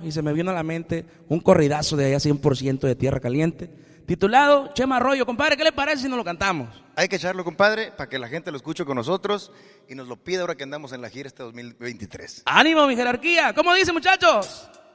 y se me vino a la mente un corridazo de allá 100% de Tierra Caliente, titulado Chema Arroyo. Compadre, ¿qué le parece si nos lo cantamos? Hay que echarlo, compadre, para que la gente lo escuche con nosotros y nos lo pida ahora que andamos en la gira este 2023. ¡Ánimo, mi jerarquía! ¿Cómo dice, muchachos?